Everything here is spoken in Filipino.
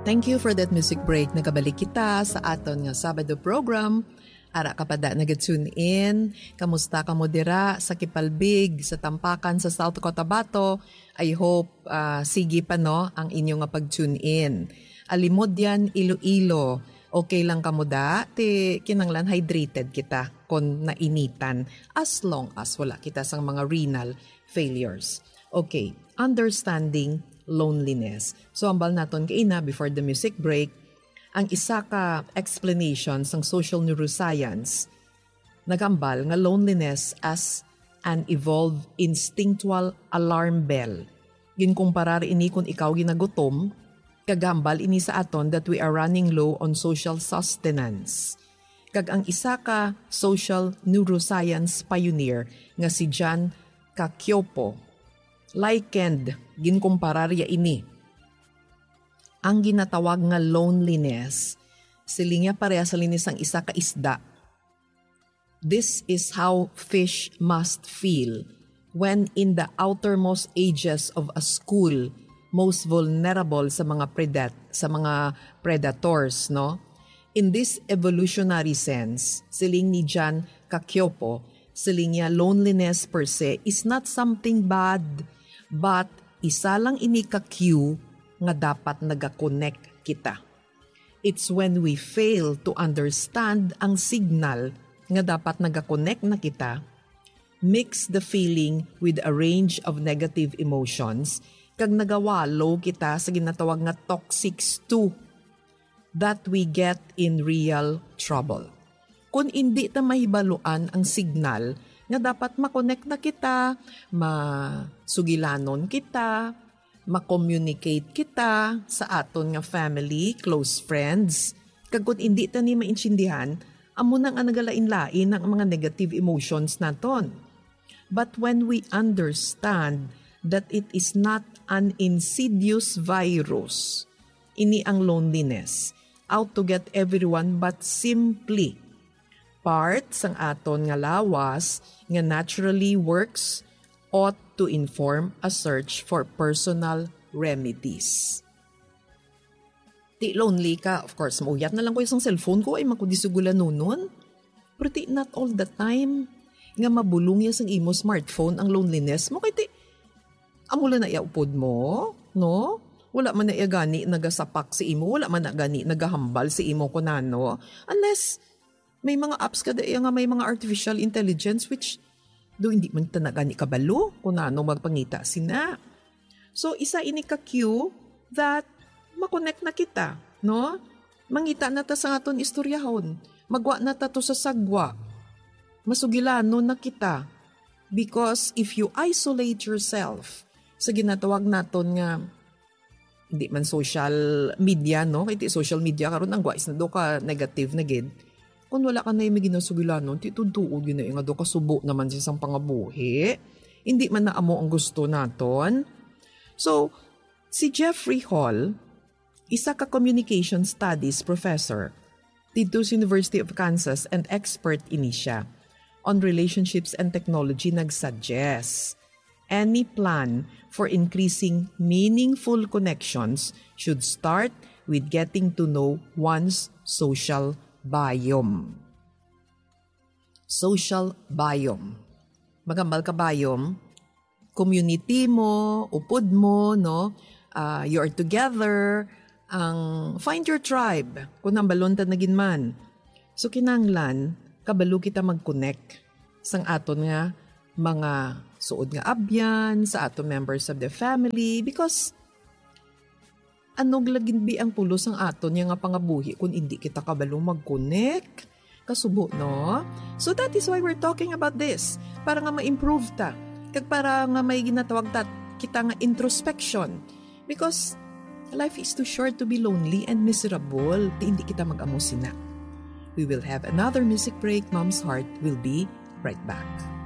Thank you for that music break. Nagabalik kita sa aton nga Sabado program. Ara ka pa da nag-tune in. Kamusta ka mo dira sa Kipalbig, sa Tampakan, sa South Cotabato? I hope sige pa no ang inyo nga pag-tune in. Alimod yan, Iloilo. Okay lang ka mo da? Kinanglan hydrated kita kon nainitan as long as wala kita sang mga renal failures. Okay, understanding loneliness. So, ambal naton kaina before the music break, ang isa ka explanation ng social neuroscience, nagambal nga loneliness as an evolved instinctual alarm bell. Ginkumparar ini kung ikaw ginagutom, kagambal ini sa aton that we are running low on social sustenance. Kag ang isa ka social neuroscience pioneer nga si John Cacioppo, likened, ginkumpararya ini. Ang ginatawag nga loneliness, silinya pareha sa linis ang isa ka isda. This is how fish must feel when in the outermost ages of a school, most vulnerable sa mga predators, no? In this evolutionary sense, siling ni John Cacioppo, siling niya loneliness per se is not something bad, but isa lang ini ka-cue nga dapat nag-connect kita. It's when we fail to understand ang signal nga dapat nag-connect na kita, mix the feeling with a range of negative emotions, kag nagawalo kita sa ginatawag nga toxic stew, that we get in real trouble. Kung hindi ta mahibaluan ang signal nga dapat makonect na kita, masugilanon kita, makommunicate kita sa aton nga family, close friends. Kag kung hindi ta ni maintindihan, amo nang nagalain-lain ang mga negative emotions naton. But when we understand that it is not an insidious virus, ini ang loneliness, out to get everyone but simply part sang aton nga lawas nga naturally works ought to inform a search for personal remedies. Ti lonely ka, of course, mauyat na lang ko isang cellphone ko ay makudisugulan nun. Pero ti not all the time nga mabulong ya sang imo smartphone ang loneliness mo kay ti amula na iaupod mo, no? Wala man na gani nagasapak si imo, wala man na gani nagahambal si imo kunano unless may mga apps kada nga may mga artificial intelligence which do hindi man tanagani kabalo kung ano magpangita sina. So isa ini ka cue that makonect na kita, no? Mangita na ta sa aton istoryahon. Magwa na ta to sa sagwa. Masugilano na kita. Because if you isolate yourself sa ginatawag naton nga hindi man social media, no? Kaya social media karon ang gwais na do ka negative na gid. Kung wala ka na yung ginasugilanon, tituduod yun na yung nga do kasubo naman sa isang pangabuhi. Hindi man na amo ang gusto naton. So, si Jeffrey Hall, isa ka communication studies professor dito sa University of Kansas and expert ini siya on relationships and technology nagsuggest any plan for increasing meaningful connections should start with getting to know one's social biome. Social biome. Magambal ka biome, community mo, upod mo, no? You are together, find your tribe, kung ang balontan na ginman. So kinanglan, kabalo kita mag-connect sang aton nga mga suod nga abyan, sa aton members of the family, because anog lagin bi ang pulos ang aton nga pangabuhi kung hindi kita kabalo mag-connect. Kasubo, no? So that is why we're talking about this. Para nga ma-improve ta. Kag para nga may ginatawag kita nga introspection. Because life is too short to be lonely and miserable. Di hindi kita mag-amusina. We will have another music break. Mom's Heart will be right back.